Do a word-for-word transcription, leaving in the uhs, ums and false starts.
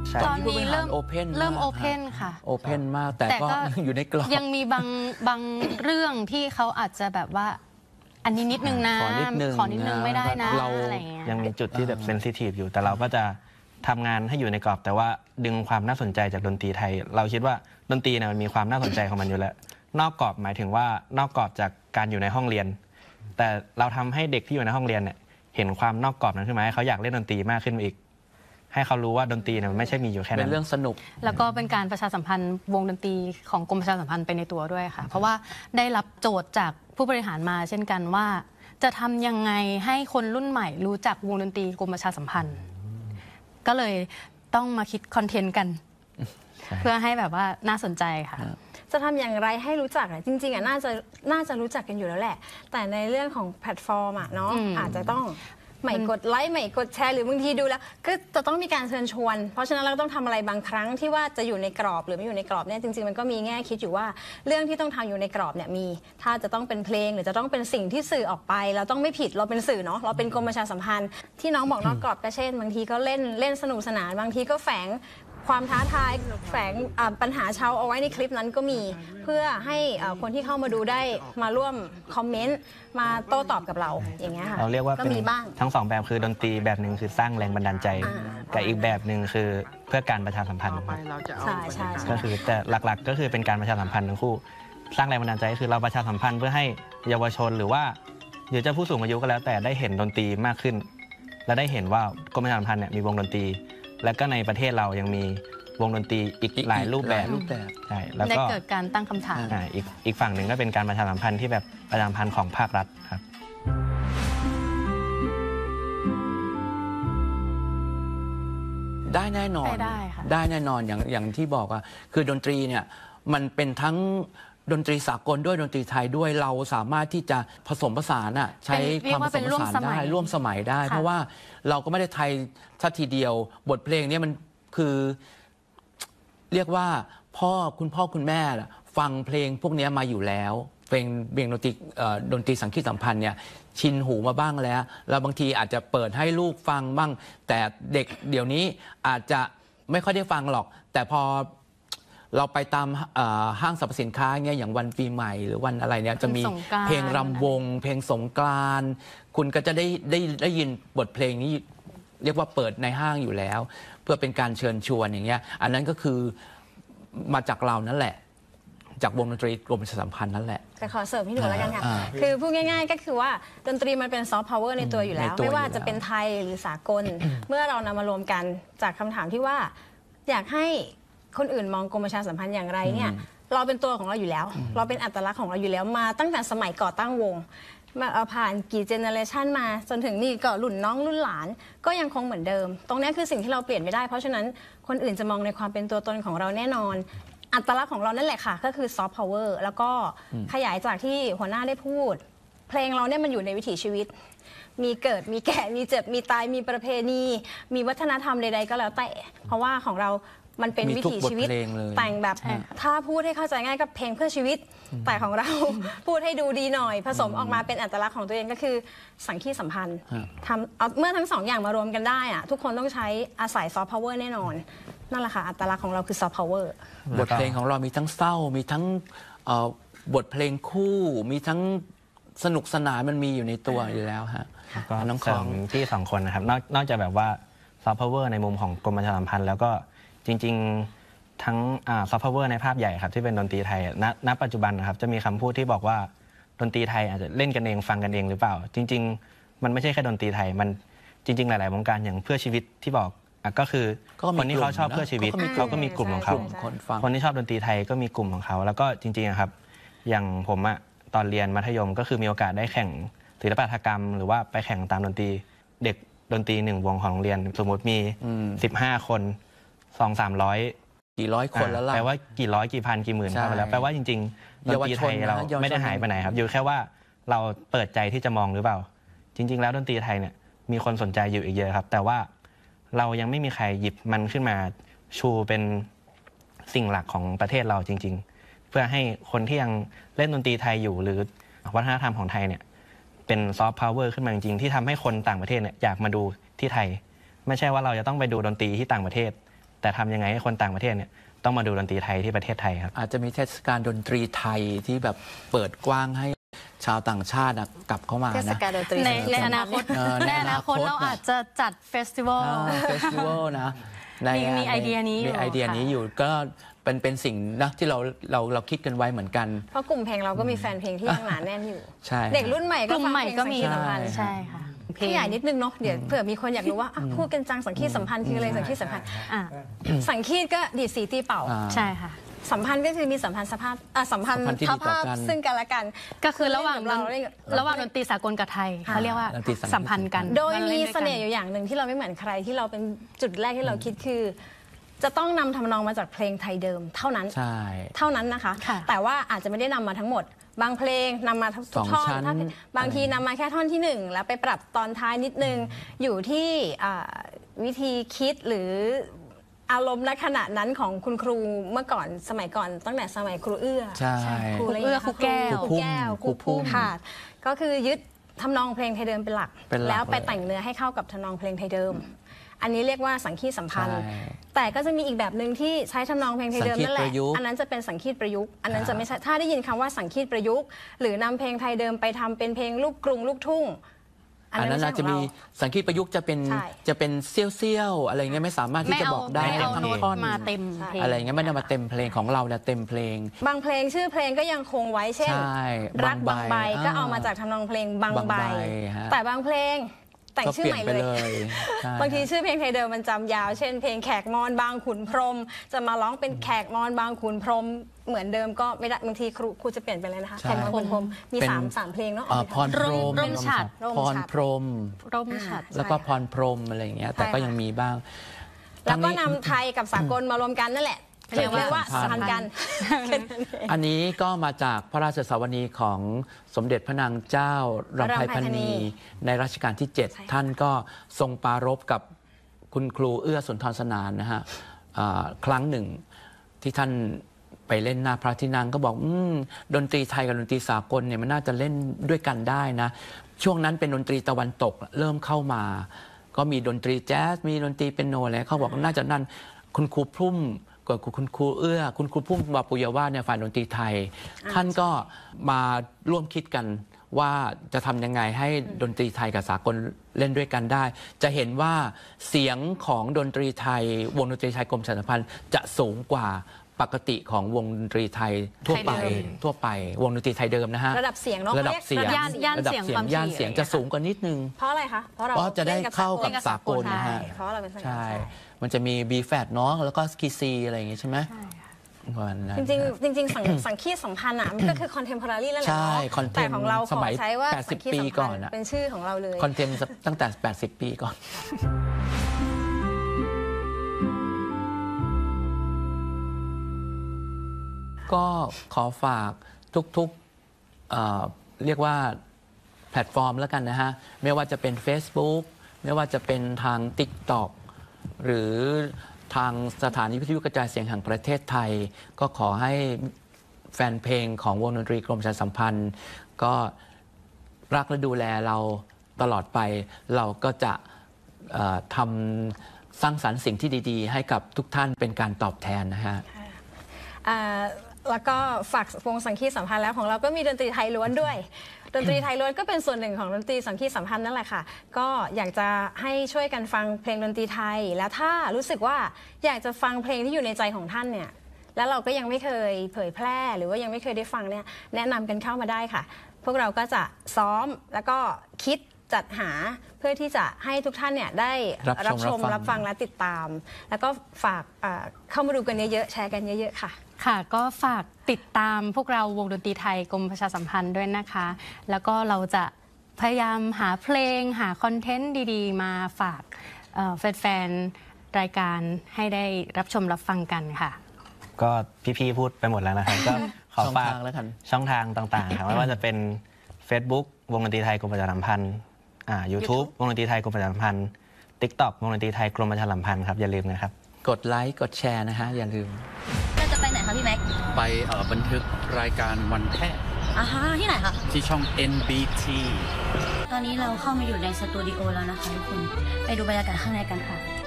ตอนนี้เริ่มโอเพนเริ่มโอเพนค่ะโอเพนมากแต่ก็อยู่ในกรอบยังมีบางบางเรื่องที่เขาอาจจะแบบว่าอันนี้นิดนึงนะขอนิดนึงขอนิดนึงไม่ได้นะเราอะไรเงี้ยยังมีจุดที่แบบเซนซิทีฟอยู่แต่เราก็จะทำงานให้อยู่ในกรอบแต่ว่าดึงความน่าสนใจจากดนตรีไทยเราคิดว่าดนตรีเนี่ยมันมีความน่าสนใจของมันอยู่แล้วนอกกรอบหมายถึงว่านอกกรอบจากการอยู่ในห้องเรียนแต่เราทำให้เด็กที่อยู่ในห้องเรียนเนี่ยเห็นความนอกกรอบนั้นขึ้นมาให้เขาอยากเล่นดนตรีมากขึ้นอีกให้เขารู้ว่าดนตรีเนี่ยมันไม่ใช่มีอยู่แค่นั้นเป็นเรื่องสนุกแล้วก็เป็นการประชาสัมพันธ์วงดนตรีของกรมประชาสัมพันธ์ไปในตัวด้วยค่ะเพราะว่าได้รับโจทย์จากผู้บริหารมาเช่นกันว่าจะทำยังไงให้คนรุ่นใหม่รู้จักวงดนตรีกรมประชาสัมพันธ์ก็เลยต้องมาคิดคอนเทนต์กันเพื่อให้แบบว่าน่าสนใจค่ะจะทำอย่างไรให้รู้จักจริงๆอ่ะน่าจะน่าจะรู้จักกันอยู่แล้วแหละแต่ในเรื่องของแพลตฟอร์มอ่ะเนาะอาจจะต้องใหม่กดไลค์ใหม่กดแชร์หรือบางทีดูแล้วก็จะต้องมีการเชิญชวนเพราะฉะนั้นเราต้องทำอะไรบางครั้งที่ว่าจะอยู่ในกรอบหรือไม่อยู่ในกรอบเนี่ยจริงๆมันก็มีแง่คิดอยู่ว่าเรื่องที่ต้องทำอยู่ในกรอบเนี่ยมีถ้าจะต้องเป็นเพลงหรือจะต้องเป็นสิ่งที่สื่อออกไปเราต้องไม่ผิดเราเป็นสื่อเนาะเราเป็นกรมประชาสัมพันธ์ที่น้องบอกนอกกรอบก็เช่นบางทีก็เล่นเล่นสนุกสนานบางทีก็แฝงความท้าทายแฝงปัญหาชาวเอาไว้ในคลิปนั้นก็มีเพื่อให้คนที่เข้ามาดูได้มาร่วมคอมเมนต์มาโต้ตอบกับเราอย่างเงี้ยค่ะเราเรียกว่าเป็นทั้งสองแบบคือดนตรีแบบหนึ่งคือสร้างแรงบันดาลใจกับอีกแบบหนึ่งคือเพื่อการประชาสัมพันธ์ใช่ใช่ก็คือแต่หลักๆก็คือเป็นการประชาสัมพันธ์ทั้งคู่สร้างแรงบันดาลใจคือเราประชาสัมพันธ์เพื่อให้เยาวชนหรือว่าหรือจะผู้สูงอายุก็แล้วแต่ได้เห็นดนตรีมากขึ้นและได้เห็นว่ากรมประชาสัมพันธ์เนี่ยมีวงดนตรีและก็ในประเทศเรายังมีวงดนตรีอีกหลายรูปแบบใช่แล้วก็ได้เกิดการตั้งคำถามอีกอีกฝั่งหนึ่งก็เป็นการประชาสัมพันธ์ที่แบบประชาสัมพันธ์ของภาครัฐครับได้แน่นอนได้ได้แน่นอนอย่างอย่างที่บอกว่าคือดนตรีเนี่ยมันเป็นทั้งดนตรีสากลด้วยดนตรีไทยด้วยเราสามารถที่จะผสมผสานอ่ะใช้ความผสมผสานได้ร่วมสมัยได้เพราะว่าเราก็ไม่ได้ไทยทัทีเดียวบทเพลงนี้มันคือเรียกว่าพ่อคุณพ่อคุณแม่ฟังเพลงพวกนี้มาอยู่แล้วเพลงเพลงดนตรีดนตรีสังคีตสัมพันธ์เนี่ยชินหูมาบ้างแล้วแล้วบางทีอาจจะเปิดให้ลูกฟังบ้างแต่เด็กเดี๋ยวนี้อาจจะไม่ค่อยได้ฟังหรอกแต่พอเราไปตามห้างสรรพสินค้าเงี้ยอย่างวันปีใหม่หรือวันอะไรเนี่ยจะมีเพลงรำวงเพลงสงกรานต์คุณก็จะได้ได้ได้ยินบทเพลงนี้เรียกว่าเปิดในห้างอยู่แล้วเพื่อเป็นการเชิญชวนอย่างเงี้ยอันนั้นก็คือมาจากเรานั่นแหละจากวงดนตรีกรมประชาสัมพันธ์นั่นแหละแต่ขอเสริมให้หนูแล้วกันค่ะคือพูดง่ายๆก็คือว่าดนตรีมันเป็นซอฟต์พาวเวอร์ในตัวอยู่แล้วไม่ว่าจะเป็นไทยหรือสากลเมื่อเรานำมารวมกันจากคำถามที่ว่าอยากให้คนอื่นมองกรมประชาสัมพันธ์อย่างไรเนี่ยเราเป็นตัวของเราอยู่แล้วเราเป็นอัตลักษณ์ของเราอยู่แล้วมาตั้งแต่สมัยก่อตั้งวงมาผ่านกี่เจเนอเรชันมาจนถึงนี่ก็รุ่นน้องรุ่นหลานก็ยังคงเหมือนเดิมตรงนี้คือสิ่งที่เราเปลี่ยนไม่ได้เพราะฉะนั้นคนอื่นจะมองในความเป็นตัวตนของเราแน่นอนอัตลักษณ์ของเรานั่นแหละค่ะก็คือซอฟต์พาวเวอร์แล้วก็ขยายจากที่หัวหน้าได้พูดเพลงเราเนี่ยมันอยู่ในวิถีชีวิตมีเกิดมีแก่มีเจ็บมีตายมีประเพณีมีวัฒนธรรมใดๆก็แล้วแต่เพราะว่าของเรามันเป็นวิถีชีวิตแต่งแบบถ้าพูดให้เข้าใจง่ายก็เพลงเพื่อชีวิตแต่ของเราพูดให้ดูดีหน่อยผสมออกมาเป็นอัตลักษณ์ของตัวเองก็คือสังคีตสัมพันธ์ทำเอาเมื่อทั้งสองอย่างมารวมกันได้อะทุกคนต้องใช้อาศัยซอฟต์พาวเวอร์แน่นอนนั่นแหละค่ะอัตลักษณ์ของเราคือซอฟต์พาวเวอร์บทเพลงของเรามีทั้งเศร้ามีทั้งบทเพลงคู่มีทั้งสนุกสนานมันมีอยู่ในตัวอยู่แล้วฮะก็น้องเสริมที่สองคนนะครับนอกจากแบบว่าซอฟต์พาวเวอร์ในมุมของกรมประชาสัมพันธ์แล้วก็จริงๆทั้งซอฟต์พาวเวอร์ในภาพใหญ่ครับที่เป็นดนตรีไทยณณปัจจุบันนะครับจะมีคำพูดที่บอกว่าดนตรีไทยอาจจะเล่นกันเองฟังกันเองหรือเปล่าจริงๆมันไม่ใช่แค่ดนตรีไทยมันจริงๆหลายๆวงการอย่างเพื่อชีวิตที่บอกก็คือคนที่เขาชอบเพื่อชีวิตเขาก็มีกลุ่มของเขาคนที่ชอบดนตรีไทยก็มีกลุ่มของเขาแล้วก็จริงๆครับอย่างผมอะตอนเรียนมัธยมก็คือมีโอกาสได้แข่งศิลปหัตถกรรมหรือว่าไปแข่งตามดนตรีเด็กดนตรีหนึ่งวงของโรงเรียนสมมติมีสิบห้าคนสองสามร้อยกี่ร้อยคนแล้วล่ะแปลว่ากี่ร้อยกี่พันกี่หมื่นเข้าไปแล้วแปลว่าจริงๆดนตรีไทยเราไม่ได้หายไปไหนครับอยู่แค่ว่าเราเปิดใจที่จะมองหรือเปล่าจริงๆแล้วดนตรีไทยเนี่ยมีคนสนใจอยู่อีกเยอะครับแต่ว่าเรายังไม่มีใครหยิบมันขึ้นมาชูเป็นสิ่งหลักของประเทศเราจริงๆเพื่อให้คนที่ยังเล่นดนตรีไทยอยู่หรือวัฒนธรรมของไทยเนี่ยเป็นซอฟต์พาวเวอร์ขึ้นมาจริงๆที่ทำให้คนต่างประเทศเนี่ยอยากมาดูที่ไทยไม่ใช่ว่าเราจะต้องไปดูดนตรีที่ต่างประเทศแต่ทำยังไงให้คนต่างประเทศเนี่ยต้องมาดูดนตรีไทยที่ประเทศไทยครับอาจจะมีเทศกาลดนตรีไทยที่แบบเปิดกว้างให้ชาวต่างชาติกลับเข้ามานะเทศกาลดนตรีในในอนาคตในอนาคตเราอาจจะจัดเฟสติวัลเฟสติวัลนะมีไอเดียนี้อยู่มีไอเดียนี้อยู่ก็เป็นเป็นสิ่งนะที่เราเราเราคิดกันไว้เหมือนกันเพราะกลุ่มเพลงเราก็มีแฟนเพลงที่ยังหนาแน่นอยู่ใช่เด็กรุ่นใหม่ก็ฟังเพลงสังคีตสัมพันธ์ใช่ค่ะขยายนิดนึงเนาะเดี๋ยวเผื่อมีคนอยากรู้ว่าพูดกันจังสังคีตสัมพันธ์คืออะไรสังคีตสัมพันธ์สังคีตก็ดีดสีตีเป่าใช่ค่ะสัมพันธ์ก็คือมีสัมพันธ์สภาพสัมพันธ์ภาพซึ่งกันและกันก็คือระหว่างเราระหว่างดนตรีสากลกับไทยเขาเรียกว่าสัมพันธ์กันโดยมีเสน่ห์อยู่อย่างหนึ่งที่เราไม่เหมือนใครที่เราเป็นจุดแรกที่เราคิดคือจะต้องนำทำนองมาจากเพลงไทยเดิมเท่านั้นเท่านั้นนะคะแต่ว่าอาจจะไม่ได้นำมาทั้งหมดบางเพลงนำมาทุกท่อนบางทีนำมาแค่ท่อนที่หนึ่งแล้วไปปรับตอนท้ายนิดนึงอยู่ที่วิธีคิดหรืออารมณ์ณขณะนั้นของคุณครูเมื่อก่อนสมัยก่อนตั้งแต่สมัยครูเอื้อครูเอื้อครูแก้วครูแก้วครูพุ่มค่ะก็คือยึดทำนองเพลงไทยเดิมเป็นหลักแล้วไปแต่งเนื้อให้เข้ากับทำนองเพลงไทยเดิมอันนี้เรียกว่าสังคีตสัมพันธ์แต่ก็จะมีอีกแบบหนึ่งที่ใช้ทำนองเพลงไทยเดิมนั่นแหละอันนั้นจะเป็นสังคีตประยุกต์อันนั้นจะไม่ใช่ถ้าได้ยินคำว่าสังคีตประยุกต์หรือนำเพลงไทยเดิมไปทำเป็นเพลงลูกกรุงลูกทุ่งอันนั้นอาจจะมีสังคีตประยุกต์จะเป็นจะเป็นเซี่ยวๆอะไรเงี้ยไม่สามารถที่จะบอกได้ทั้งท่อนมาเต็มอะไรเงี้ยไม่ได้มาเต็มเพลงของเราเนี่ยเต็มเพลงบางเพลงชื่อเพลงก็ยังคงไว้เช่นรักบางใบก็เอามาจากทำนองเพลงบางใบแต่บางเพลงแต่งชื่อใหม่เลยบางทีชื่อเพลงไทยเดิมมันจำยาวเช่นเพลงแขกมอนบางขุนพรหมจะมาร้องเป็นแขกมอนบางขุนพรหมเหมือนเดิมก็ไม่ได้บางทีครูครูจะเปลี่ยนไปเลยนะคะแขกมอนขุนพรหมมีสามสามเพลงเนาะพรพรหมร่มฉัตรพรพรหมร่มฉัตรแล้วก็พรพรหมอะไรอย่างเงี้ยแต่ก็ยังมีบ้างแล้วก็นำไทยกับสากลมารวมกันนั่นแหละเรียกว่าสัมพันธ์กันอันนี้ก็มาจากพระราชสวนีของสมเด็จพระนางเจ้ารำไพพรรณีในรัชกาลที่เจ็ดท่านก็ทรงปรารภกับคุณครูเอื้อสุนทรสนานนะฮะครั้งหนึ่งที่ท่านไปเล่นหน้าพระที่นั่งก็บอกอืมดนตรีไทยกับดนตรีสากลเนี่ยมันน่าจะเล่นด้วยกันได้นะช่วงนั้นเป็นดนตรีตะวันตกเริ่มเข้ามาก็มีดนตรีแจ๊สมีดนตรีเปียโนอะไรเขาบอกน่าจะนั่นคุณครูพุ่มก่อนคุณครูเอื้อคุณครูพุ่มวาปุยวาสเนี่ยฝ่ายดนตรีไทยท่านก็มาร่วมคิดกันว่าจะทำยังไงให้ดนตรีไทยกับสากลเล่นด้วยกันได้จะเห็นว่าเสียงของดนตรีไทยวงดนตรีไทยกรมประชาสัมพันธ์จะสูงกว่าปกติของวงดนตรีไทยทั่วไปทั่วไปวงดนตรีไทยเดิมนะฮะระดับเสียงเนาะระดับเสียงย่านเสียงย่านเสียงจะสูงกว่านิดนึงเพราะอะไรคะเพราะเราจะได้เข้ากับสากลนะฮะเพราะเราเป็นใช่มันจะมี B flat เนาะแล้วก็คีย์ C อะไรอย่างงี้ใช่ไหมจริงจริงจริงสังคีตสัมพันธ์อ่ะมันก็คือคอนเทมพอรารีแล้วแหละแต่ของเราขอใช้ว่าแปดสิบปีก่อนเป็นชื่อของเราเลยคอนเทมตั้งแต่แปดสิบปีก่อนก็ขอฝากทุกๆ เอ่อ เรียกว่าแพลตฟอร์มแล้วกันนะฮะไม่ว่าจะเป็น Facebook ไม่ว่าจะเป็นทาง TikTok หรือทางสถานีวิทยุกระจายเสียงแห่งประเทศไทยก็ขอให้แฟนเพลงของวงดนตรีกรมประชาสัมพันธ์ก็รักและดูแลเราตลอดไปเราก็จะทำสร้างสรรค์สิ่งที่ดีๆให้กับทุกท่านเป็นการตอบแทนนะฮะแล้วก็ฝากวงสังคีตสัมพันธ์แล้วของเราก็มีดนตรีไทยล้วนด้วยดนตรีไทยล้วนก็เป็นส่วนหนึ่งของดนตรีสังคีตสัมพันธ์นั่นแหละค่ะก็อยากจะให้ช่วยกันฟังเพลงดนตรีไทยแล้วถ้ารู้สึกว่าอยากจะฟังเพลงที่อยู่ในใจของท่านเนี่ยแล้วเราก็ยังไม่เคยเผยแพร่หรือว่ายังไม่เคยได้ฟังเนี่ยแนะนำกันเข้ามาได้ค่ะพวกเราก็จะซ้อมแล้วก็คิดจัดหาเพื่อที่จะให้ทุกท่านเนี่ยได้รับชมรับฟังและติดตามแล้วก็ฝากเข้ามาดูกันเยอะๆแชร์กันเยอะๆค่ะค่ะก็ฝากติดตามพวกเราวงดนตรีไทยกรมประชาสัมพันธ์ด้วยนะคะแล้วก็เราจะพยายามหาเพลงหาคอนเทนต์ดีๆมาฝากแฟนๆรายการให้ได้รับชมรับฟังกันค่ะก็พี่ๆพูดไปหมดแล้วนะครับก็ขอฝากช่องทางต่างๆครับไม่ว่าจะเป็น Facebook วงดนตรีไทยกรมประชาสัมพันธ์อ่า YouTube วงดนตรีไทยกรมประชาสัมพันธ์ TikTok วงดนตรีไทยกรมประชาสัมพันธ์ครับอย่าลืมนะครับกดไลค์กดแชร์นะฮะอย่าลืมจะไปไหนคะพี่แม็กไปบันทึกรายการวันแพทย์อ่าฮะที่ไหนคะที่ช่อง เอ็น บี ทีตอนนี้เราเข้ามาอยู่ในสตูดิโอแล้วนะคะทุกคนไปดูบรรยากาศข้างในกันค่ะ